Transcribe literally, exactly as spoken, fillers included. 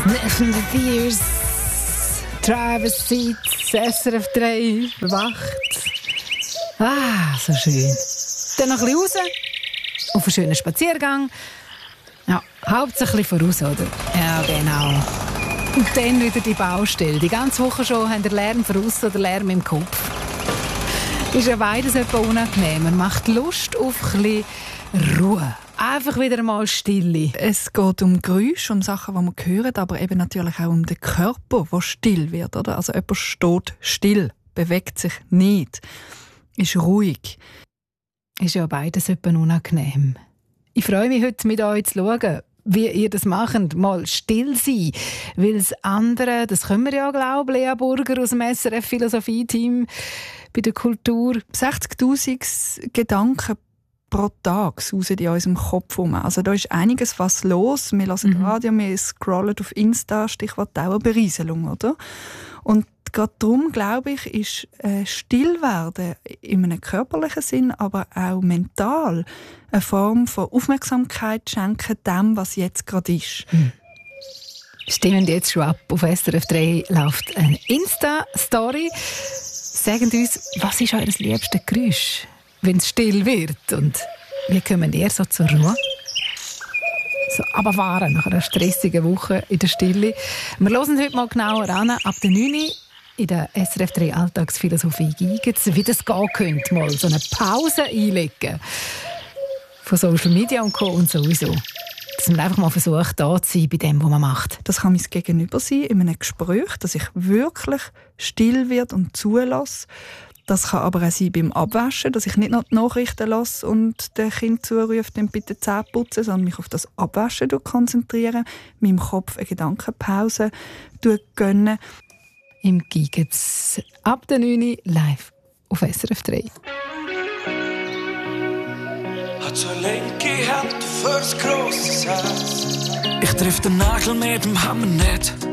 Sniffing the Tears, Driver's Seat, S R F drei, bewacht. Ah, so schön. Dann noch ein bisschen raus, auf einen schönen Spaziergang. Ja, hauptsächlich voraus, oder? Ja, genau. Und dann wieder die Baustelle. Die ganze Woche schon haben der Lärm voraus oder Lärm im Kopf. Ist ja beides etwas unangenehm. Man macht Lust auf ein bisschen Ruhe. Einfach wieder einmal Stille. Es geht um Geräusche, um Sachen, die man hört, aber eben natürlich auch um den Körper, der still wird. Oder? Also jemand steht still, bewegt sich nicht, ist ruhig. Ist ja beides etwas unangenehm. Ich freue mich, heute mit euch zu schauen, wie ihr das macht. Mal still sein. Weil das andere, das können wir ja glauben, Lea Burger aus dem S R F-Philosophie-Team bei der Kultur. sechzigtausend Gedanken pro Tag sausen in unserem Kopf herum. Also da ist einiges was los. Wir hören mhm. Radio, wir scrollen auf Insta, Stichwort Dauerberieselung, oder? Und gerade darum, glaube ich, ist äh, Stillwerden in einem körperlichen Sinn, aber auch mental eine Form von Aufmerksamkeit schenken dem, was jetzt gerade ist. Mhm. Stimmen jetzt schon ab. Auf S R F drei läuft eine Insta-Story. Sagt uns, was ist euer liebstes Geräusch, wenn es still wird? Und wie kommen ihr so zur Ruhe? So runterfahren nach einer stressigen Woche in der Stille. Wir hören heute mal genauer an, ab der neun Uhr in der S R F drei Alltagsphilosophie Gigetz, wie das gehen könnte, mal so eine Pause einlegen. Von Social Media und Co. und sowieso. Dass man einfach mal versucht, da zu sein bei dem, was man macht. Das kann mein Gegenüber sein, in einem Gespräch, dass ich wirklich still werde und zulasse. Das kann aber auch sein beim Abwaschen, dass ich nicht noch die Nachrichten lasse und dem Kind zurufe, dann bitte die Zähne putzen, sondern mich auf das Abwaschen konzentriere, meinem Kopf eine Gedankenpause gönnen. Im Gigetz ab der neun Uhr live auf S R F drei. Hat so linke Hand fürs grosse Herz. Ich triff den Nagel mit dem Hammer nicht.